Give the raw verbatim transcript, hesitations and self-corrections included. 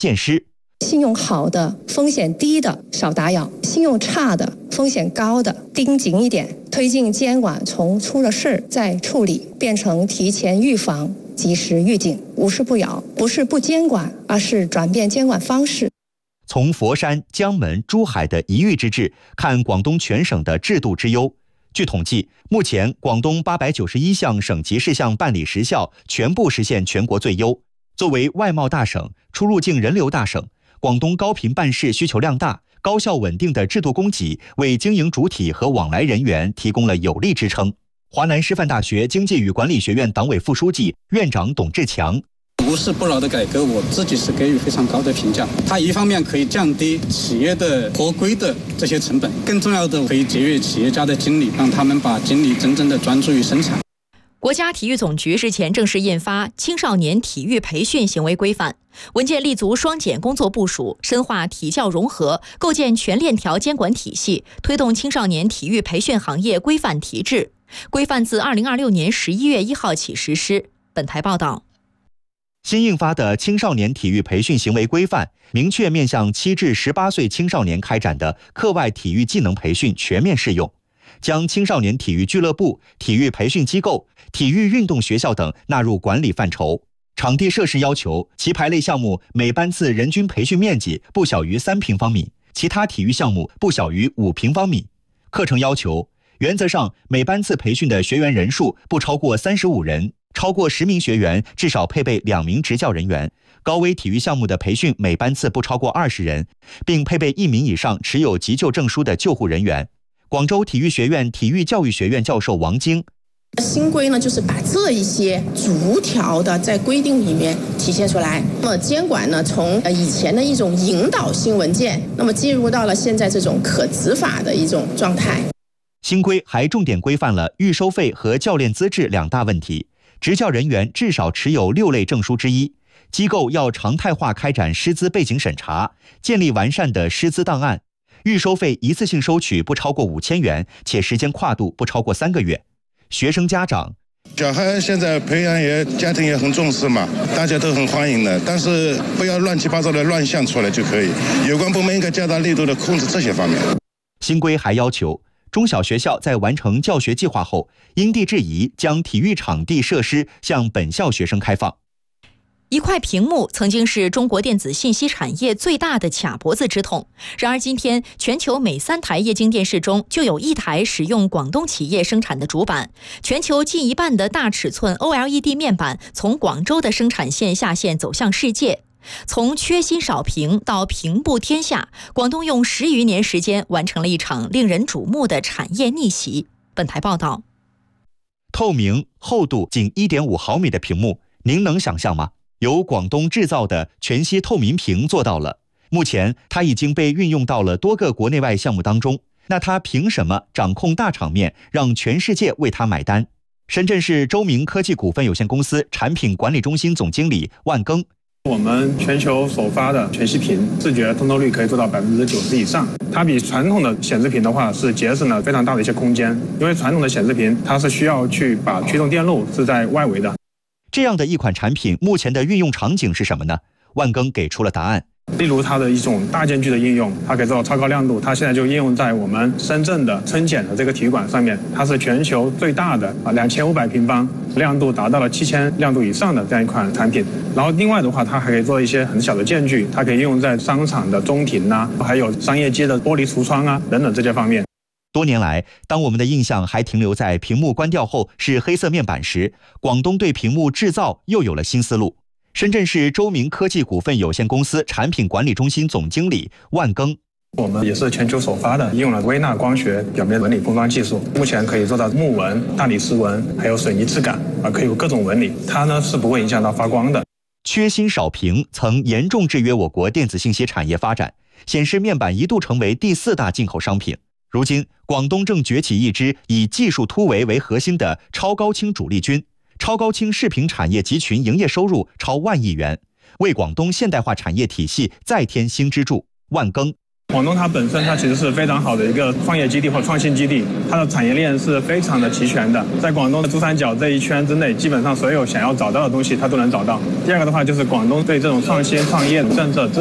鉴师。 信用好的、风险低的少打扰，信用差的、风险高的盯紧一点，推进监管从出了事再处理变成提前预防、及时预警，无事不扰，不是不监管，而是转变监管方式。 从佛山、江门、珠海的一域之治看广东全省的制度之优。据统计，目前广东八百九十一项省级事项办理时效全部实现全国最优。作为外贸大省、出入境人流大省，广东高频办事需求量大，高效稳定的制度供给为经营主体和往来人员提供了有力支撑。华南师范大学经济与管理学院党委副书记、院长董志强。 无事不扰的改革，我自己是给予非常高的评价。它一方面可以降低企业的合规的这些成本，更重要的可以节约企业家的精力，让他们把精力真正的专注于生产。 国家体育总局日前正式印发《青少年体育培训行为规范》，文件立足双减工作部署，深化体教融合，构建全链条监管体系，推动青少年体育培训行业规范提质。规范自二零二六年十一月一号起实施。本台报道。 新印发的青少年体育培训行为规范，明确面向七至十八岁青少年开展的课外体育技能培训全面适用，将青少年体育俱乐部、体育培训机构、体育运动学校等纳入管理范畴。场地设施要求，棋牌类项目每班次人均培训面积不小于三平方米，其他体育项目不小于五平方米。课程要求，原则上每班次培训的学员人数不超过三十五人。超过十名学员至少配备两名执教人员，高危体育项目的培训每班次不超过二十人，并配备一名以上持有急救证书的救护人员。广州体育学院体育教育学院教授王晶。 新规呢，就是把这一些逐条的在规定里面体现出来。那么监管呢，从以前的一种引导性文件，那么进入到了现在这种可执法的一种状态。 新规还重点规范了预收费和教练资质两大问题。执教人员至少持有六类证书之一，机构要常态化开展师资背景审查，建立完善的师资档案。预收费一次性收取不超过五千元，且时间跨度不超过三个月。学生家长， 小孩现在培养也家庭也很重视嘛，大家都很欢迎的，但是不要乱七八糟的乱象出来就可以。有关部门应该加大力度的控制这些方面。 新规还要求，中小学校在完成教学计划后，因地制宜将体育场地设施向本校学生开放。 一块屏幕曾经是中国电子信息产业最大的卡脖子之痛，然而今天全球每三台液晶电视中就有一台使用广东企业生产的主板，全球近一半的大尺寸 O L E D 面板从广州的生产线下线走向世界。从缺芯少屏到屏布天下，广东用十余年时间完成了一场令人瞩目的产业逆袭。本台报道。 透明、厚度仅 一点五毫米的屏幕，您能想象吗？由广东制造的全息透明屏做到了，目前它已经被运用到了多个国内外项目当中。那它凭什么掌控大场面，让全世界为它买单？深圳市周明科技股份有限公司产品管理中心总经理万庚。 我们全球首发的全息屏视觉通透率可以做到百分之九十以上，它比传统的显示屏的话是节省了非常大的一些空间，因为传统的显示屏它是需要去把驱动电路是在外围的。 这样的一款产品目前的运用场景是什么呢？万庚给出了答案。 例如它的一种大间距的应用，它可以做到超高亮度，它现在就应用在我们深圳的春茧的这个体育馆上面，它是全球最大的啊两千五百平方，亮度达到了七千亮度以上的这样一款产品。然后另外的话，它还可以做一些很小的间距，它可以应用在商场的中庭啊，还有商业街的玻璃橱窗啊等等这些方面。 多年来，当我们的印象还停留在屏幕关掉后是黑色面板时，广东对屏幕制造又有了新思路。深圳市周明科技股份有限公司产品管理中心总经理万庚。 我们也是全球首发的，应用了微纳光学表面纹理封装技术，目前可以做到木纹、大理石纹，还有水泥质感啊，可以有各种纹理，它呢是不会影响到发光的。 缺芯少屏曾严重制约我国电子信息产业发展，显示面板一度成为第四大进口商品。如今，广东正崛起一支以技术突围为核心的超高清主力军，超高清视频产业集群营业收入超万亿元，为广东现代化产业体系再添新支柱。万庚， 广东它本身它其实是非常好的一个创业基地或创新基地，它的产业链是非常的齐全的，在广东的珠三角这一圈之内，基本上所有想要找到的东西它都能找到。第二个的话就是广东对这种创新创业的政策